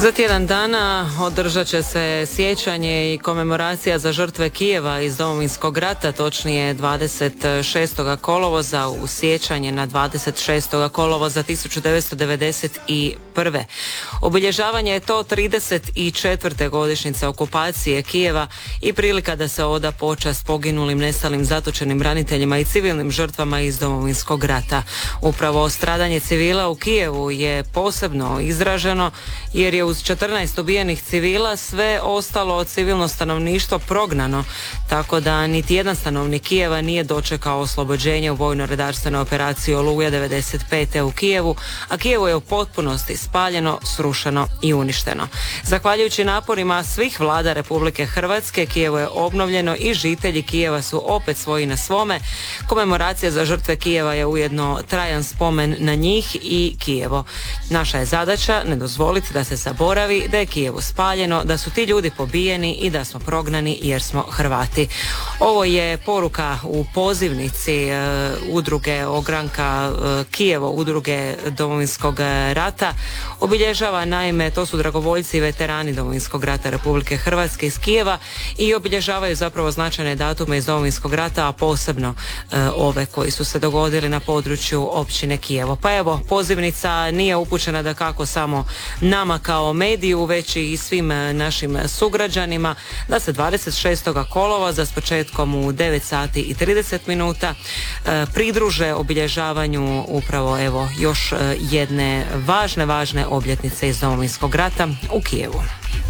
Za tjedan dana održat će se sjećanje i komemoracija za žrtve Kijeva iz Domovinskog rata, točnije 26. kolovoza u sjećanje na 26. kolovoza 1991. Obilježavanje je to 34. godišnjice okupacije Kijeva i prilika da se oda počast poginulim, nestalim, zatočenim braniteljima i civilnim žrtvama iz Domovinskog rata. Upravo stradanje civila u Kijevu je posebno izraženo jer je uz 14 ubijenih civila sve ostalo civilno stanovništvo prognano, tako da niti jedan stanovnik Kijeva nije dočekao oslobođenje u vojno-redarstvenoj operaciji Oluja 95. u Kijevu, a Kijevo je u potpunosti spaljeno, srušeno i uništeno. Zahvaljujući naporima svih vlada Republike Hrvatske, Kijevo je obnovljeno i žitelji Kijeva su opet svoji na svome. Komemoracija za žrtve Kijeva je ujedno trajan spomen na njih i Kijevo. Naša je zadaća ne dozvoliti da se zaboravi da je Kijevo spaljeno, da su ti ljudi pobijeni i da smo prognani jer smo Hrvati. Ovo je poruka u pozivnici udruge Ogranka Kijevo, udruge Domovinskog rata. Obilježava, naime, to su dragovoljci i veterani Domovinskog rata Republike Hrvatske iz Kijeva i obilježavaju zapravo značajne datume iz Domovinskog rata, a posebno ove koji su se dogodili na području općine Kijevo. Pa evo, pozivnica nije upućena dakako samo nama kao mediju, već i svim našim sugrađanima da se 26. kolovoza s početkom u 9 sati i 30 minuta pridruže obilježavanju upravo evo još jedne važne obljetnice iz Domovinskog rata u Kijevu.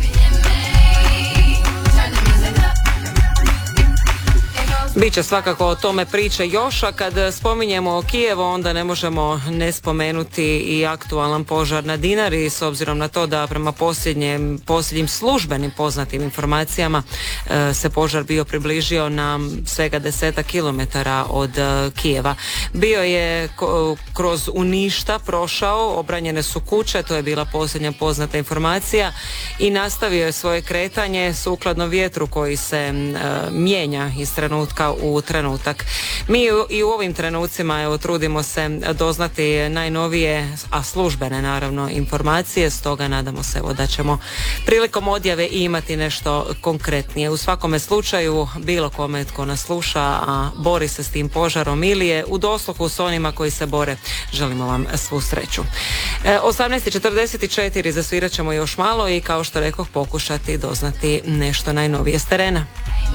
Biće svakako o tome priče još, a kad spominjemo Kijevo onda ne možemo ne spomenuti i aktualan požar na Dinari, s obzirom na to da prema posljednjim službenim poznatim informacijama se požar bio približio na svega 10 kilometara od Kijeva. Bio je kroz Uništa prošao, obranjene su kuće, to je bila posljednja poznata informacija, i nastavio je svoje kretanje sukladno vjetru koji se mijenja iz trenutka u trenutak. Mi i u ovim trenucima evo trudimo se doznati najnovije, a službene naravno, informacije, stoga nadamo se evo da ćemo prilikom odjave imati nešto konkretnije. U svakome slučaju, bilo kome tko nas sluša, a bori se s tim požarom ili je u dosluhu s onima koji se bore, želimo vam svu sreću. 18:44 zasvirat ćemo još malo i kao što rekoh pokušati doznati nešto najnovije s terena.